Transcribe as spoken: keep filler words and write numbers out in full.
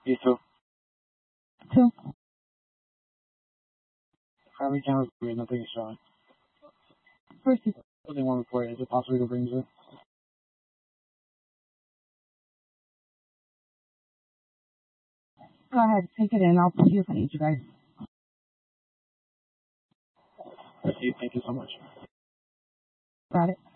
You too. Two. How many cameras do we have? Nothing is showing. First, you Only one report. Is it possible to bring it? go ahead, take it in. I'll see you if I need you guys. Thank you. Thank you so much. Got it.